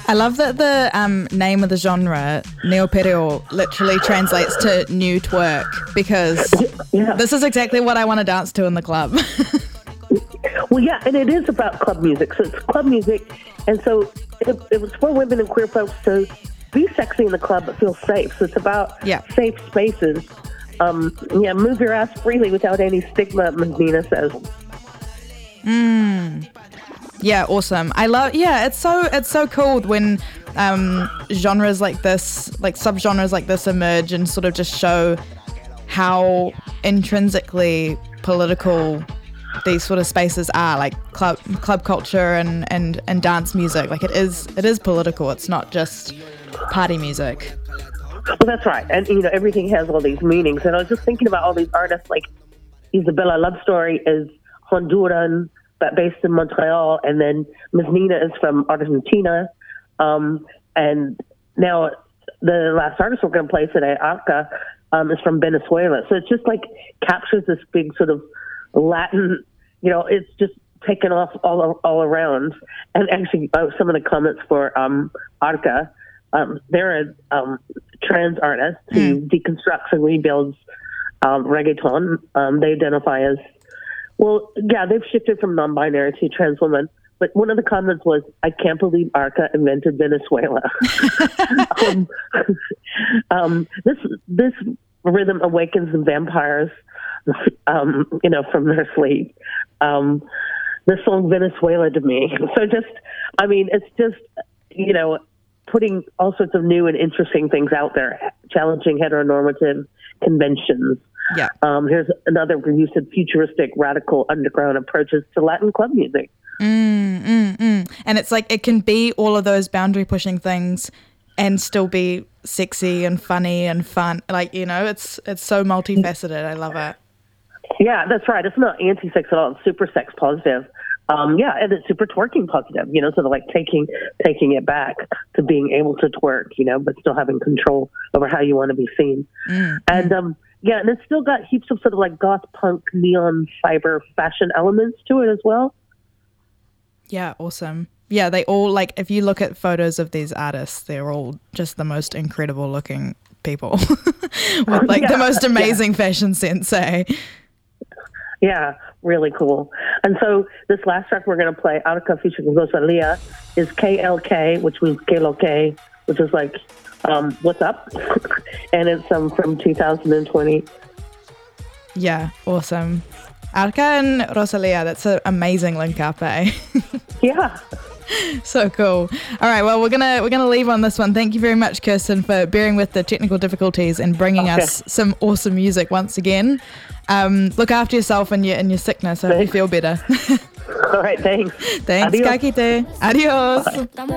I love that the name of the genre, neopereo, literally translates to new twerk, because this is exactly what I want to dance to in the club. Well, yeah, and it is about club music. So it's club music, and so it was for women and queer folks to be sexy in the club but feel safe. So it's about safe spaces. Move your ass freely without any stigma, Nina says. Yeah, awesome. I love. Yeah, it's so cool when genres like this, like subgenres like this, emerge and sort of just show how intrinsically political these sort of spaces are, like club culture and dance music. Like it is political. It's not just party music. Well, that's right. And everything has all these meanings. And I was just thinking about all these artists, like Isabella Love Story is Honduran, but based in Montreal, and then Ms. Nina is from Argentina. And now the last artist we're going to play today, Arca, is from Venezuela. So it's just like captures this big sort of Latin, it's just taken off all around. And actually, some of the comments for Arca, they're a trans artist who deconstructs and rebuilds reggaeton. They identify as, they've shifted from non-binary to trans woman. But one of the comments was, "I can't believe Arca invented Venezuela." This rhythm awakens the vampires, from their sleep. The song Venezuela to me. So it's just, putting all sorts of new and interesting things out there, challenging heteronormative conventions. Yeah. Here's another use of futuristic, radical underground approaches to Latin club music. And it's like it can be all of those boundary pushing things and still be sexy and funny and fun. Like, it's so multifaceted. I love it. Yeah, that's right. It's not anti-sex at all. It's super sex positive. And it's super twerking positive, sort of like taking it back to being able to twerk, but still having control over how you want to be seen. And and it's still got heaps of sort of like goth punk, neon fiber fashion elements to it as well. Yeah, awesome. Yeah, they all, like, if you look at photos of these artists, they're all just the most incredible looking people with the most amazing fashion sense, eh? Yeah, really cool. And so this last track we're going to play, Arca featuring Rosalia, is KLK, which means KLK, which is like, what's up? And it's from 2020. Yeah, awesome. Arca and Rosalia, that's an amazing link up, eh? Yeah. So cool. All right, well, we're gonna leave on this one. Thank you very much, Kirsten, for bearing with the technical difficulties and bringing us some awesome music once again. Look after yourself and your sickness. I hope you feel better. All right, thanks. Thanks, Adios. Kakite. Adios.